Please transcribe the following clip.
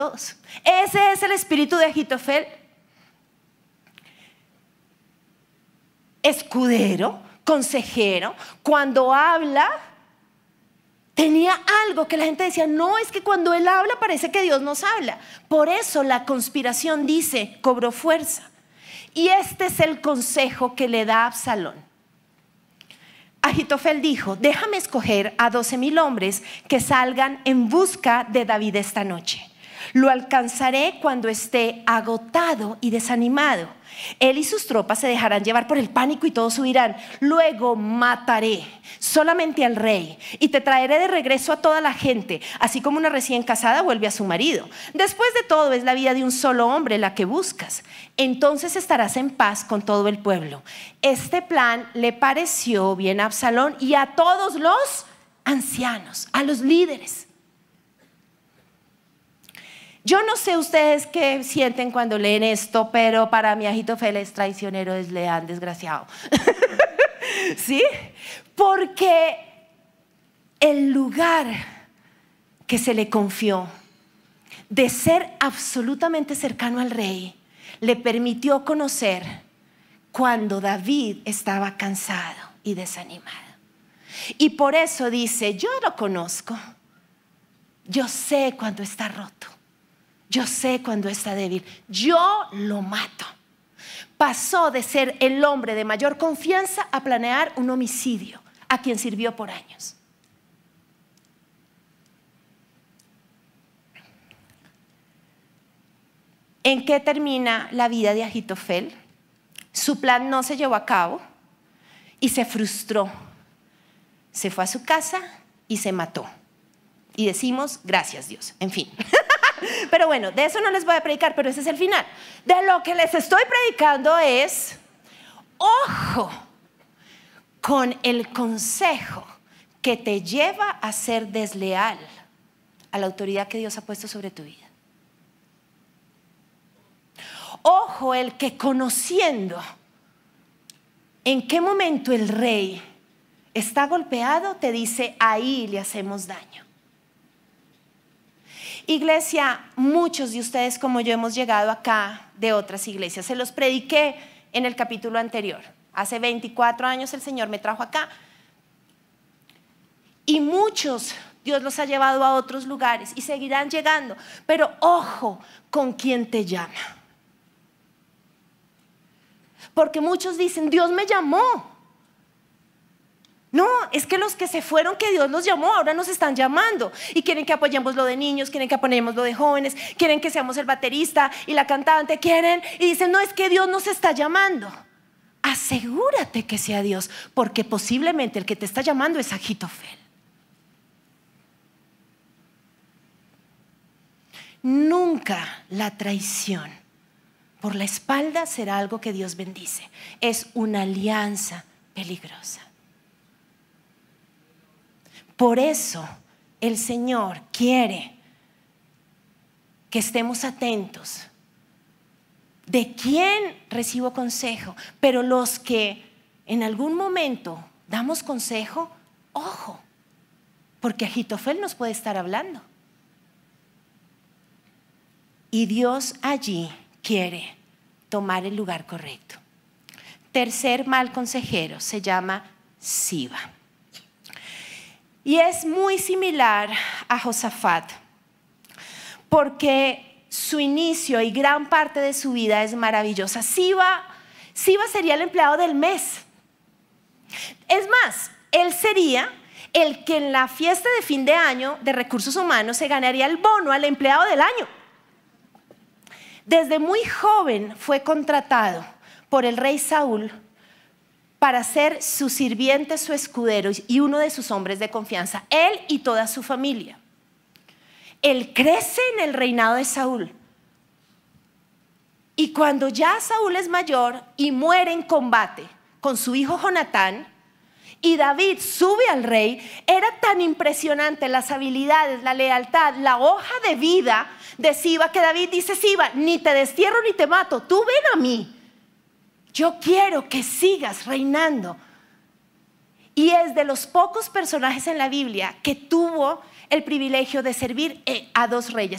todos. Ese es el espíritu de Ahitofel. Escudero, consejero, cuando habla tenía algo que la gente decía, no, es que cuando él habla parece que Dios nos habla. Por eso la conspiración, dice, cobró fuerza. Y este es el consejo que le da Absalón. Ahitofel dijo, déjame escoger a 12,000 hombres que salgan en busca de David esta noche. Lo alcanzaré cuando esté agotado y desanimado. Él y sus tropas se dejarán llevar por el pánico y todos huirán. Luego mataré solamente al rey y te traeré de regreso a toda la gente, así como una recién casada vuelve a su marido. Después de todo, es la vida de un solo hombre la que buscas. Entonces estarás en paz con todo el pueblo. Este plan le pareció bien a Absalón y a todos los ancianos, a los líderes. Yo no sé ustedes qué sienten cuando leen esto, pero para mí Ahitofel es traicionero, desleal, desgraciado. ¿Sí? Porque el lugar que se le confió de ser absolutamente cercano al rey le permitió conocer cuando David estaba cansado y desanimado. Y por eso dice, yo lo conozco, yo sé cuando está roto. Yo sé cuando está débil, yo lo mato. Pasó de ser el hombre de mayor confianza a planear un homicidio a quien sirvió por años. ¿En qué termina la vida de Ahitofel? Su plan no se llevó a cabo y se frustró. Se fue a su casa y se mató. Y decimos, gracias Dios, en fin. Pero bueno, de eso no les voy a predicar, pero ese es el final. De lo que les estoy predicando es, ojo con el consejo que te lleva a ser desleal a la autoridad que Dios ha puesto sobre tu vida. Ojo el que conociendo en qué momento el rey está golpeado, te dice, ahí le hacemos daño. Iglesia, muchos de ustedes como yo hemos llegado acá de otras iglesias. Se los prediqué en el capítulo anterior. Hace 24 años el Señor me trajo acá. Y muchos Dios los ha llevado a otros lugares y seguirán llegando. Pero ojo con quien te llama. Porque muchos dicen, Dios me llamó. No, es que los que se fueron, que Dios los llamó, ahora nos están llamando y quieren que apoyemos lo de niños, quieren que apoyemos lo de jóvenes, quieren que seamos el baterista y la cantante, quieren y dicen, no, es que Dios nos está llamando. Asegúrate que sea Dios, porque posiblemente el que te está llamando es Ahitofel. Nunca la traición por la espalda será algo que Dios bendice. Es una alianza peligrosa. Por eso el Señor quiere que estemos atentos de quién recibo consejo, pero los que en algún momento damos consejo, ojo, porque Ahitofel nos puede estar hablando. Y Dios allí quiere tomar el lugar correcto. Tercer mal consejero se llama Siba. Y es muy similar a Josafat, porque su inicio y gran parte de su vida es maravillosa. Siba sería el empleado del mes. Es más, él sería el que en la fiesta de fin de año de recursos humanos se ganaría el bono al empleado del año. Desde muy joven fue contratado por el rey Saúl para ser su sirviente, su escudero y uno de sus hombres de confianza, él y toda su familia. Él crece en el reinado de Saúl. Y cuando ya Saúl es mayor y muere en combate con su hijo Jonatán, y David sube al rey, era tan impresionante las habilidades, la lealtad, la hoja de vida de Siba, que David dice, Siba, ni te destierro ni te mato, tú ven a mí. Yo quiero que sigas reinando. Y es de los pocos personajes en la Biblia que tuvo el privilegio de servir a dos reyes.